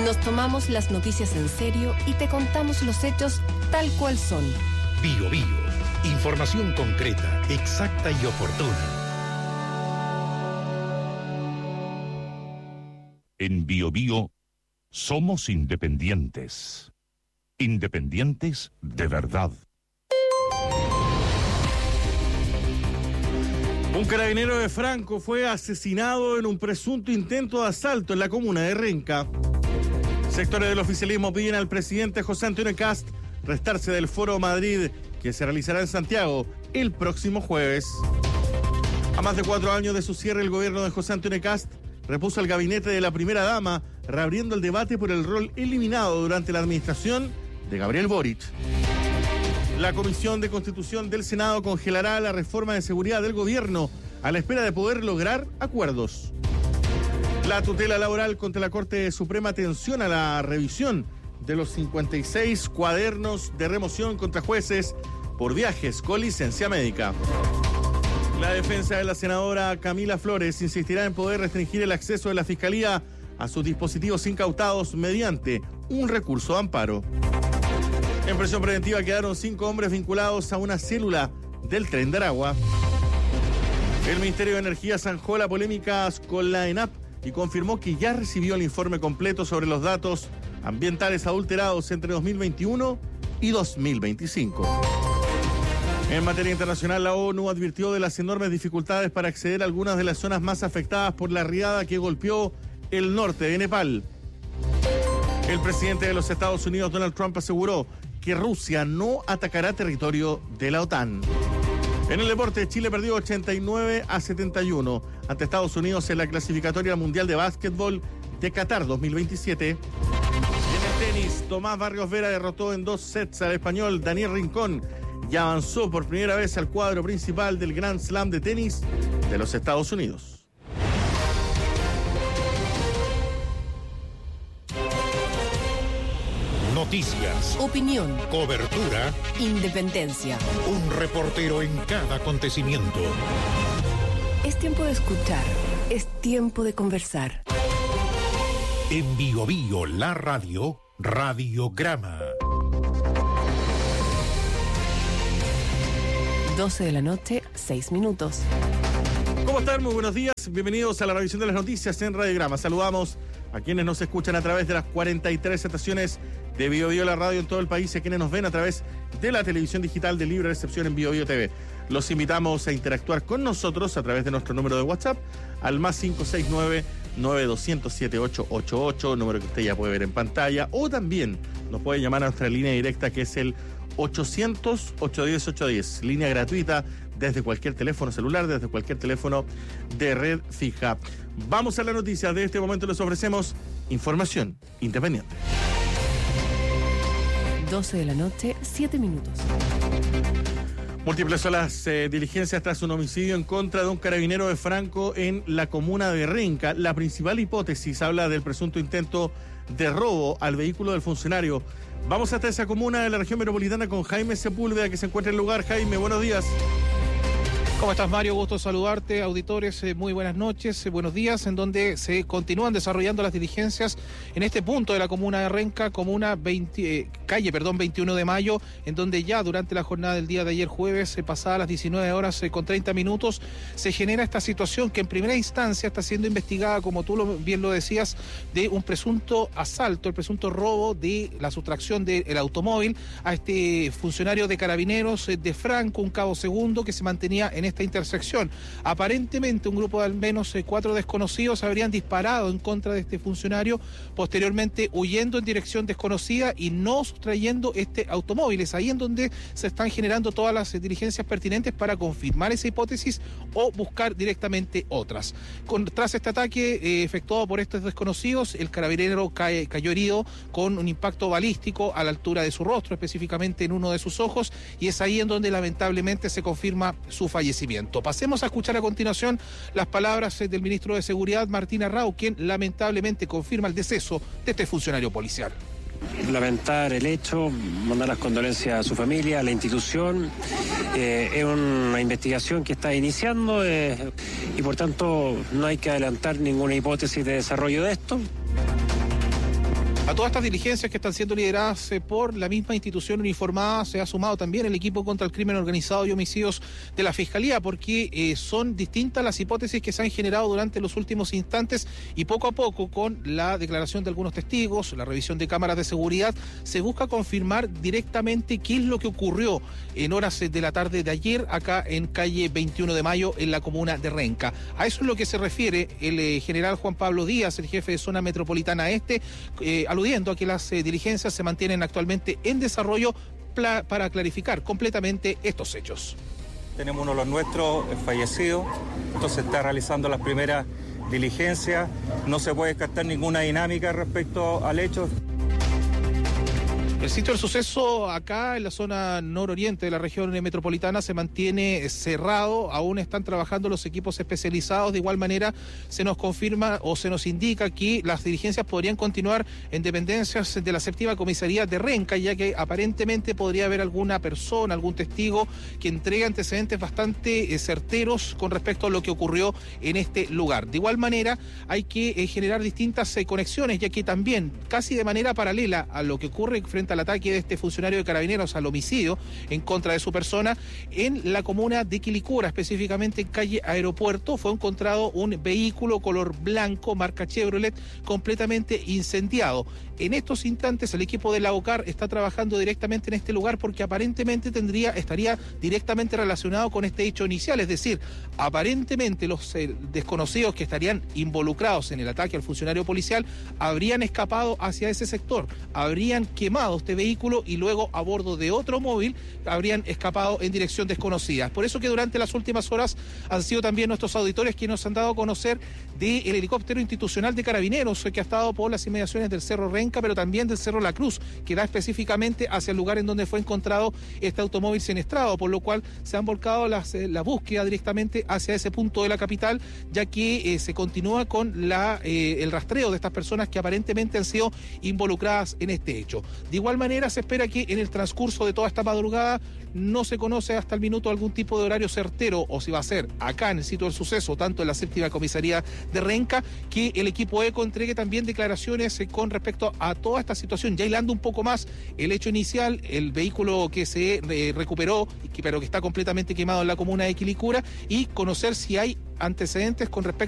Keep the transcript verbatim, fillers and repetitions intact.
Nos tomamos las noticias en serio y te contamos los hechos tal cual son. Bio Bio. Información concreta, exacta y oportuna. En Bio Bio somos independientes. Independientes de verdad. Un carabinero de Franco fue asesinado en un presunto intento de asalto en la comuna de Renca. Sectores del oficialismo piden al presidente José Antonio Kast restarse del Foro Madrid, que se realizará en Santiago el próximo jueves. A más de cuatro años de su cierre, el gobierno de José Antonio Kast repuso el gabinete de la primera dama, reabriendo el debate por el rol eliminado durante la administración de Gabriel Boric. La Comisión de Constitución del Senado congelará la reforma de seguridad del gobierno a la espera de poder lograr acuerdos. La tutela laboral contra la Corte Suprema tensiona la revisión de los cincuenta y seis cuadernos de remoción contra jueces por viajes con licencia médica. La defensa de la senadora Camila Flores insistirá en poder restringir el acceso de la Fiscalía a sus dispositivos incautados mediante un recurso de amparo. En prisión preventiva quedaron cinco hombres vinculados a una célula del Tren de Aragua. El Ministerio de Energía zanjó la polémica con la ENAP y confirmó que ya recibió el informe completo sobre los datos ambientales adulterados entre dos mil veintiuno y dos mil veinticinco. En materia internacional, la ONU advirtió de las enormes dificultades para acceder a algunas de las zonas más afectadas por la riada que golpeó el norte de Nepal. El presidente de los Estados Unidos, Donald Trump, aseguró que Rusia no atacará territorio de la OTAN. En el deporte, Chile perdió ochenta y nueve a setenta y uno ante Estados Unidos en la clasificatoria mundial de básquetbol de Qatar dos mil veintisiete. Y en el tenis, Tomás Barrios Vera derrotó en dos sets al español Daniel Rincón y avanzó por primera vez al cuadro principal del Grand Slam de tenis de los Estados Unidos. Noticias, Opinión, cobertura, independencia. un reportero en cada acontecimiento. Es tiempo de escuchar, es tiempo de conversar. En Bio Bio, la radio, Radiograma. doce de la noche, seis minutos. ¿Cómo están? Muy buenos días. Bienvenidos a la revisión de las noticias en Radiograma. Saludamos a quienes nos escuchan a través de las cuarenta y tres estaciones de Bio Bio, la radio en todo el país, y a quienes nos ven a través de la televisión digital de libre recepción en Bio Bio T V. Los invitamos a interactuar con nosotros a través de nuestro número de WhatsApp al más cinco seis nueve, nueve dos cero cero, siete ocho ocho ocho, número que usted ya puede ver en pantalla, o también nos puede llamar a nuestra línea directa, que es el ochocientos, ochocientos diez, ochocientos diez, línea gratuita desde cualquier teléfono celular, desde cualquier teléfono de red fija. Vamos a las noticias. De este momento les ofrecemos información independiente. doce de la noche, siete minutos. Múltiples son las eh, diligencias tras un homicidio en contra de un carabinero de Franco en la comuna de Renca. La principal hipótesis habla del presunto intento de robo al vehículo del funcionario. Vamos hasta esa comuna de la región metropolitana con Jaime Sepúlveda, que se encuentra en el lugar. Jaime, buenos días. ¿Cómo estás, Mario? Gusto saludarte, auditores, eh, muy buenas noches, eh, buenos días, en donde se continúan desarrollando las diligencias en este punto de la comuna de Renca, comuna veinte, eh, calle, perdón, veintiuno de mayo, en donde ya durante la jornada del día de ayer jueves, eh, pasadas las diecinueve horas eh, con treinta minutos, se genera esta situación que en primera instancia está siendo investigada, como tú lo, bien lo decías, de un presunto asalto, el presunto robo de la sustracción del automóvil a este funcionario de Carabineros eh, de Franco, un cabo segundo, que se mantenía en esta intersección. Aparentemente un grupo de al menos eh, cuatro desconocidos habrían disparado en contra de este funcionario, posteriormente huyendo en dirección desconocida y no sustrayendo este automóvil. Es ahí en donde se están generando todas las eh, diligencias pertinentes para confirmar esa hipótesis o buscar directamente otras. Con, tras este ataque eh, efectuado por estos desconocidos, el carabinero cae, cayó herido con un impacto balístico a la altura de su rostro, específicamente en uno de sus ojos, y es ahí en donde lamentablemente se confirma su fallecimiento. Pasemos a escuchar a continuación las palabras del ministro de Seguridad, Martín Arrau, quien lamentablemente confirma el deceso de este funcionario policial. Lamentar el hecho, mandar las condolencias a su familia, a la institución. Eh, es una investigación que está iniciando eh, y por tanto no hay que adelantar ninguna hipótesis de desarrollo de esto. A todas estas diligencias que están siendo lideradas eh, por la misma institución uniformada se ha sumado también el equipo contra el crimen organizado y homicidios de la Fiscalía, porque eh, son distintas las hipótesis que se han generado durante los últimos instantes y poco a poco, con la declaración de algunos testigos, la revisión de cámaras de seguridad, se busca confirmar directamente qué es lo que ocurrió en horas de la tarde de ayer acá en calle veintiuno de mayo en la comuna de Renca. A eso es lo que se refiere el eh, general Juan Pablo Díaz, el jefe de zona metropolitana este, eh, aludiendo a que las eh, diligencias se mantienen actualmente en desarrollo para clarificar completamente estos hechos. Tenemos uno de los nuestros fallecidos, entonces está realizando las primeras diligencias, no se puede descartar ninguna dinámica respecto al hecho. El sitio del suceso acá en la zona nororiente de la región metropolitana se mantiene cerrado, aún están trabajando los equipos especializados. De igual manera se nos confirma o se nos indica que las diligencias podrían continuar en dependencias de la séptima comisaría de Renca, ya que aparentemente podría haber alguna persona, algún testigo que entregue antecedentes bastante eh, certeros con respecto a lo que ocurrió en este lugar. De igual manera hay que eh, generar distintas eh, conexiones, ya que también casi de manera paralela a lo que ocurre frente al ataque de este funcionario de Carabineros al homicidio en contra de su persona, en la comuna de Quilicura, específicamente en calle Aeropuerto, fue encontrado un vehículo color blanco, marca Chevrolet, completamente incendiado. En estos instantes el equipo de la OCAR está trabajando directamente en este lugar porque aparentemente tendría, estaría directamente relacionado con este hecho inicial, es decir, aparentemente los eh, desconocidos que estarían involucrados en el ataque al funcionario policial habrían escapado hacia ese sector, habrían quemado este vehículo y luego a bordo de otro móvil habrían escapado en dirección desconocida. Por eso que durante las últimas horas han sido también nuestros auditores quienes nos han dado a conocer del helicóptero institucional de Carabineros que ha estado por las inmediaciones del Cerro Renca, pero también del Cerro La Cruz, que da específicamente hacia el lugar en donde fue encontrado este automóvil siniestrado, por lo cual se han volcado las, eh, la búsqueda directamente hacia ese punto de la capital, ya que eh, se continúa con la, eh, el rastreo de estas personas que aparentemente han sido involucradas en este hecho. De igual manera se espera que en el transcurso de toda esta madrugada, no se conoce hasta el minuto algún tipo de horario certero o si va a ser acá en el sitio del suceso, tanto en la séptima comisaría de Renca, que el equipo ECO entregue también declaraciones eh, con respecto a toda esta situación, ya hilando un poco más el hecho inicial, el vehículo que se eh, recuperó, pero que está completamente quemado en la comuna de Quilicura, y conocer si hay antecedentes con respecto